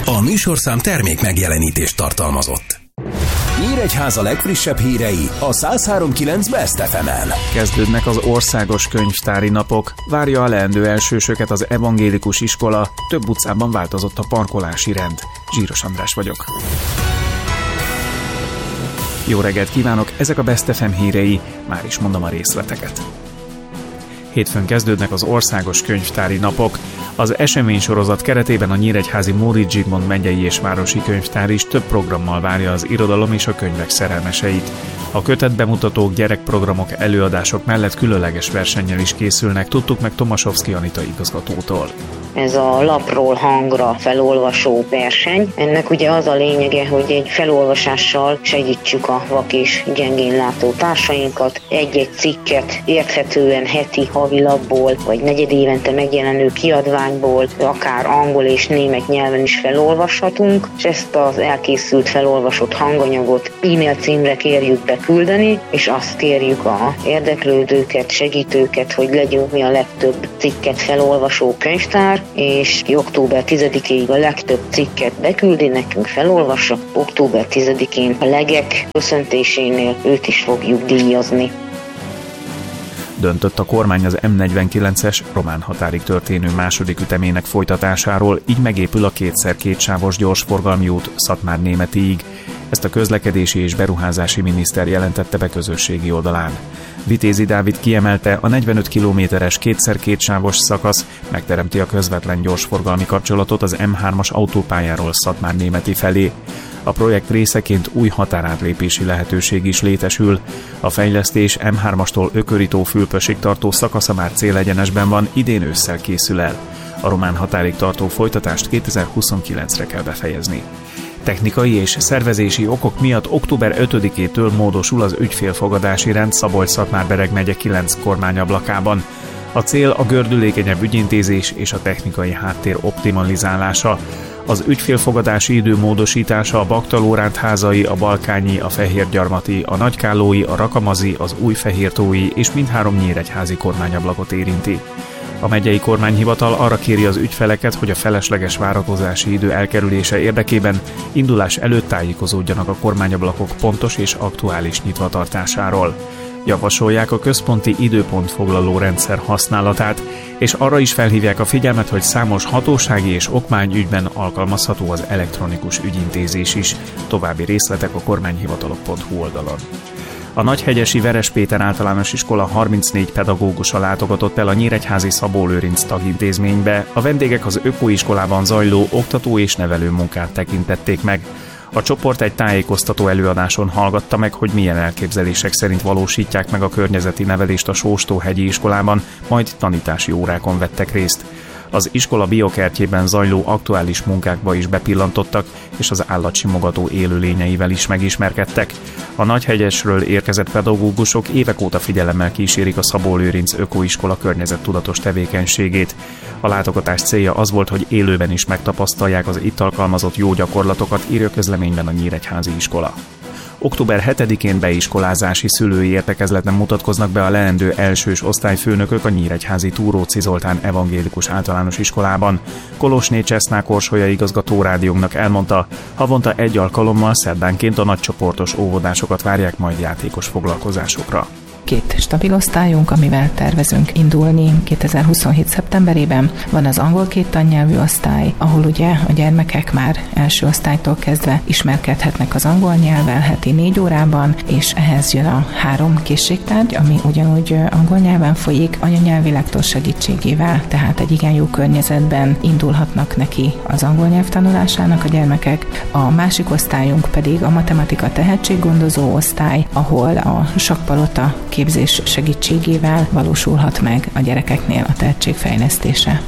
A műsorszám termék megjelenítést tartalmazott. Nyíregyháza legfrissebb hírei a 103.9 Best FM-en. Kezdődnek az országos könyvtári napok. Várja a leendő elsősöket az evangélikus iskola, több utcában változott a parkolási rend. Zsíros András vagyok. Jó reggelt kívánok, ezek a Best FM hírei, már is mondom a részleteket. Hétfőn kezdődnek az országos könyvtári napok. Az eseménysorozat keretében a nyíregyházi Móricz Zsigmond megyei és városi könyvtár is több programmal várja az irodalom és a könyvek szerelmeseit. A kötetbemutatók, gyerekprogramok, előadások mellett különleges versennyel is készülnek, tudtuk meg Tomaszowski Anita igazgatótól. Ez a lapról hangra felolvasó verseny. Ennek ugye az a lényege, hogy egy felolvasással segítsük a vak és gyengénlátó társainkat. Egy-egy cikket érthetően heti havilapból, vagy negyedévente megjelenő kiadványból, akár angol és német nyelven is felolvashatunk, és ezt az elkészült felolvasott hanganyagot e-mail címre kérjük beküldeni, és azt kérjük a érdeklődőket, segítőket, hogy legyünk mi a legtöbb cikket felolvasó könyvtár, és október 10-ig a legtöbb cikket beküldi, nekünk felolvassa. Október 10-én a legek köszöntésénél őt is fogjuk díjazni. Döntött a kormány az M49-es román határig történő második ütemének folytatásáról, így megépül a 2x2 sávos gyorsforgalmi út Szatmár-Németiig. Ezt a közlekedési és beruházási miniszter jelentette be közösségi oldalán. Vitézi Dávid kiemelte, a 45 kilométeres 2x2 sávos szakasz megteremti a közvetlen gyorsforgalmi kapcsolatot az M3-as autópályáról Szatmár-Németi felé. A projekt részeként új határátlépési lehetőség is létesül. A fejlesztés M3-astól Ököri-tó-Fülpösig tartó szakasza már célegyenesben van, idén ősszel készül el. A román határig tartó folytatást 2029-re kell befejezni. Technikai és szervezési okok miatt október 5-től módosul az ügyfélfogadási rend Szabolcs-Szatmár-Bereg megye 9 kormányablakában. A cél a gördülékenyebb ügyintézés és a technikai háttér optimalizálása. Az ügyfélfogadási idő módosítása a Baktalórándházai, a Balkányi, a Fehérgyarmati, a Nagykállói, a Rakamazi, az Újfehértói és mindhárom nyíregyházi kormányablakot érinti. A megyei kormányhivatal arra kéri az ügyfeleket, hogy a felesleges várakozási idő elkerülése érdekében indulás előtt tájékozódjanak a kormányablakok pontos és aktuális nyitvatartásáról. Javasolják a központi időpontfoglaló rendszer használatát, és arra is felhívják a figyelmet, hogy számos hatósági és okmányügyben alkalmazható az elektronikus ügyintézés is. További részletek a kormányhivatalok.hu oldalon. A Nagyhegyesi Veres Péter általános iskola 34 pedagógusa látogatott el a nyíregyházi Szabó Lőrinc tagintézménybe. A vendégek az ökoiskolában zajló oktató és nevelő munkát tekintették meg. A csoport egy tájékoztató előadáson hallgatta meg, hogy milyen elképzelések szerint valósítják meg a környezeti nevelést a Sóstóhegyi iskolában, majd tanítási órákon vettek részt. Az iskola biokertjében zajló aktuális munkákba is bepillantottak, és az állatsimogató élőlényeivel is megismerkedtek. A Nagyhegyesről érkezett pedagógusok évek óta figyelemmel kísérik a Szabó Lőrinc ökoiskola környezettudatos tevékenységét. A látogatás célja az volt, hogy élőben is megtapasztalják az itt alkalmazott jó gyakorlatokat, írja közleményben a nyíregyházi iskola. Október 7-én beiskolázási szülői értekezleten mutatkoznak be a leendő elsős osztályfőnökök a nyíregyházi Túróczi Zoltán evangélikus általános iskolában. Kolosné Cseszmák Orsolya igazgató rádiónknak elmondta, havonta egy alkalommal szerdánként a nagycsoportos óvodásokat várják majd játékos foglalkozásokra. 2 stabil osztályunk, amivel tervezünk indulni 2027. szeptemberében. Van az angol 2 tannyelvű osztály, ahol ugye a gyermekek már első osztálytól kezdve ismerkedhetnek az angol nyelvvel heti 4 órában, és ehhez jön a 3 készségtárgy, ami ugyanúgy angol nyelven folyik, anyanyelvi lektor segítségével, tehát egy igen jó környezetben indulhatnak neki az angol nyelv tanulásának a gyermekek. A másik osztályunk pedig a matematika tehetséggondozó osztály, ahol a sakkpalota képzés segítségével valósulhat meg a gyerekeknél a tehetségfejlesztése.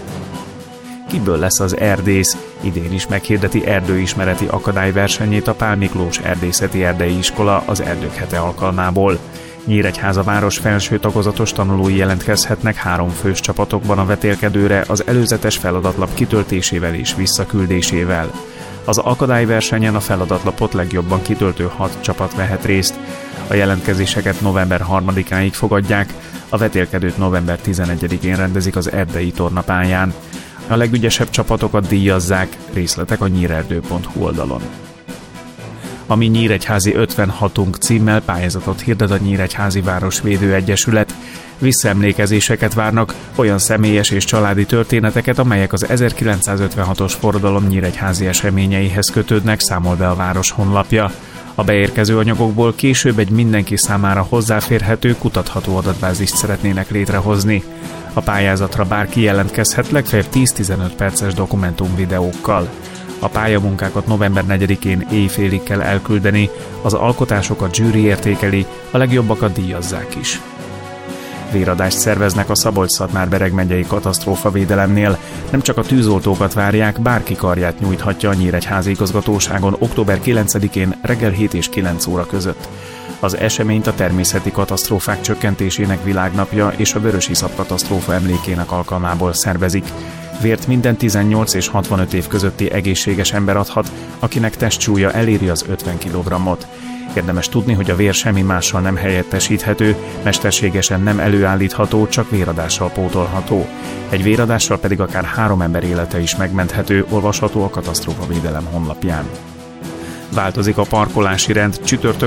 Kiből lesz az erdész? Idén is meghirdeti erdőismereti akadályversenyét a Pál Miklós Erdészeti Erdei Iskola az Erdők hete alkalmából. Nyíregyháza város felső tagozatos tanulói jelentkezhetnek 3 fős csapatokban a vetélkedőre az előzetes feladatlap kitöltésével és visszaküldésével. Az akadályversenyen a feladatlapot legjobban kitöltő 6 csapat vehet részt. A jelentkezéseket november 3-áig fogadják, a vetélkedőt november 11-én rendezik az erdei tornapályán. A legügyesebb csapatokat díjazzák, részletek a nyírerdő.hu oldalon. A Mi Nyíregyházi 56-unk címmel pályázatot hirdet a Nyíregyházi Városvédő Egyesület. Visszaemlékezéseket várnak, olyan személyes és családi történeteket, amelyek az 1956-os forradalom nyíregyházi eseményeihez kötődnek, számol be a város honlapja. A beérkező anyagokból később egy mindenki számára hozzáférhető, kutatható adatbázist szeretnének létrehozni. A pályázatra bárki jelentkezhet, legfeljebb 10-15 perces dokumentumvideókkal. A pályamunkákat november 4-én éjfélig kell elküldeni, az alkotásokat zsűri értékeli, a legjobbakat díjazzák is. Véradást szerveznek a Szabolcs-Szatmár-Bereg megyei katasztrófavédelemnél. Nem csak a tűzoltókat várják, bárki karját nyújthatja a Nyíregyházi igazgatóságon október 9-én reggel 7 és 9 óra között. Az eseményt a természeti katasztrófák csökkentésének világnapja és a Vörösiszap katasztrófa emlékének alkalmából szervezik. Vért minden 18 és 65 év közötti egészséges ember adhat, akinek testsúlya eléri az 50 kg-ot. Érdemes tudni, hogy a vér semmi mással nem helyettesíthető, mesterségesen nem előállítható, csak véradással pótolható. Egy véradással pedig akár 3 ember élete is megmenthető, olvasható a katasztrófavédelem honlapján. Változik a parkolási rend, csütörtök